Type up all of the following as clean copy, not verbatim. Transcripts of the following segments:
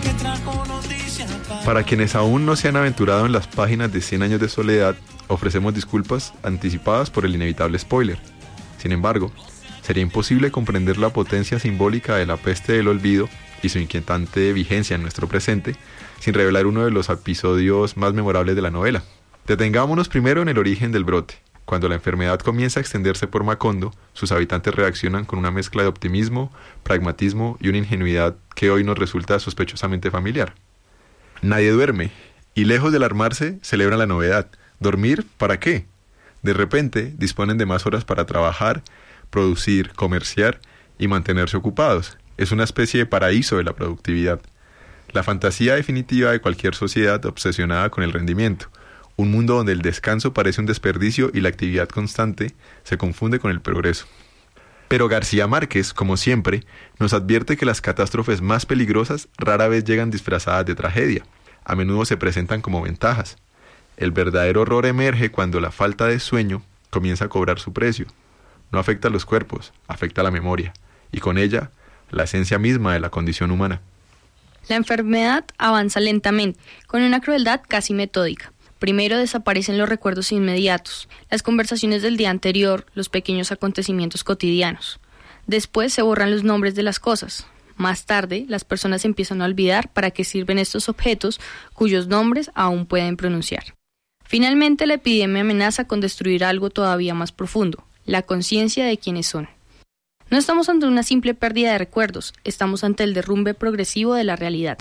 Para quienes aún no se han aventurado en las páginas de 100 años de soledad, ofrecemos disculpas anticipadas por el inevitable spoiler. Sin embargo, sería imposible comprender la potencia simbólica de la peste del olvido y su inquietante vigencia en nuestro presente sin revelar uno de los episodios más memorables de la novela. Detengámonos primero en el origen del brote. Cuando la enfermedad comienza a extenderse por Macondo, sus habitantes reaccionan con una mezcla de optimismo, pragmatismo y una ingenuidad que hoy nos resulta sospechosamente familiar. Nadie duerme, y lejos de alarmarse, celebran la novedad. ¿Dormir para qué? De repente, disponen de más horas para trabajar, producir, comerciar y mantenerse ocupados. Es una especie de paraíso de la productividad. La fantasía definitiva de cualquier sociedad obsesionada con el rendimiento. Un mundo donde el descanso parece un desperdicio y la actividad constante se confunde con el progreso. Pero García Márquez, como siempre, nos advierte que las catástrofes más peligrosas rara vez llegan disfrazadas de tragedia. A menudo se presentan como ventajas. El verdadero horror emerge cuando la falta de sueño comienza a cobrar su precio. No afecta a los cuerpos, afecta a la memoria, y con ella, la esencia misma de la condición humana. La enfermedad avanza lentamente, con una crueldad casi metódica. Primero desaparecen los recuerdos inmediatos, las conversaciones del día anterior, los pequeños acontecimientos cotidianos. Después se borran los nombres de las cosas. Más tarde, las personas empiezan a olvidar para qué sirven estos objetos cuyos nombres aún pueden pronunciar. Finalmente, la epidemia amenaza con destruir algo todavía más profundo, la conciencia de quiénes son. No estamos ante una simple pérdida de recuerdos, estamos ante el derrumbe progresivo de la realidad.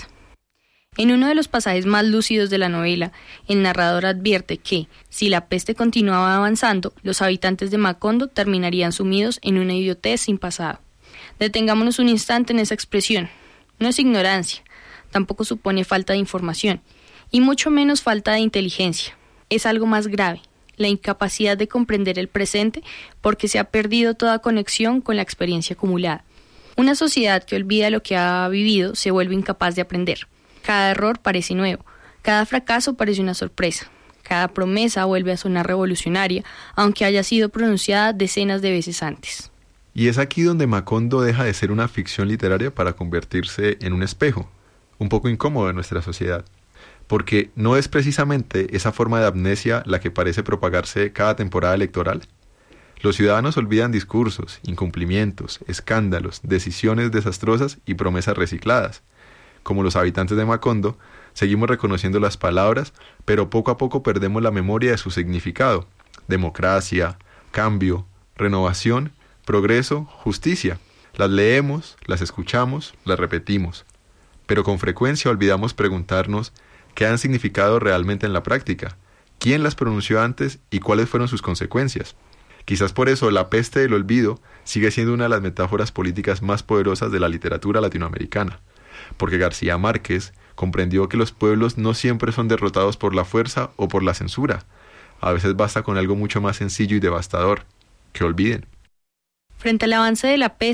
En uno de los pasajes más lúcidos de la novela, el narrador advierte que, si la peste continuaba avanzando, los habitantes de Macondo terminarían sumidos en una idiotez sin pasado. Detengámonos un instante en esa expresión. No es ignorancia, tampoco supone falta de información, y mucho menos falta de inteligencia. Es algo más grave, la incapacidad de comprender el presente porque se ha perdido toda conexión con la experiencia acumulada. Una sociedad que olvida lo que ha vivido se vuelve incapaz de aprender. Cada error parece nuevo, cada fracaso parece una sorpresa, cada promesa vuelve a sonar revolucionaria, aunque haya sido pronunciada decenas de veces antes. Y es aquí donde Macondo deja de ser una ficción literaria para convertirse en un espejo, un poco incómodo de nuestra sociedad, porque no es precisamente esa forma de amnesia la que parece propagarse cada temporada electoral. Los ciudadanos olvidan discursos, incumplimientos, escándalos, decisiones desastrosas y promesas recicladas. Como los habitantes de Macondo, seguimos reconociendo las palabras, pero poco a poco perdemos la memoria de su significado. Democracia, cambio, renovación, progreso, justicia. Las leemos, las escuchamos, las repetimos. Pero con frecuencia olvidamos preguntarnos qué han significado realmente en la práctica, quién las pronunció antes y cuáles fueron sus consecuencias. Quizás por eso la peste del olvido sigue siendo una de las metáforas políticas más poderosas de la literatura latinoamericana. Porque García Márquez comprendió que los pueblos no siempre son derrotados por la fuerza o por la censura. A veces basta con algo mucho más sencillo y devastador, que olviden. Frente al avance de la peste,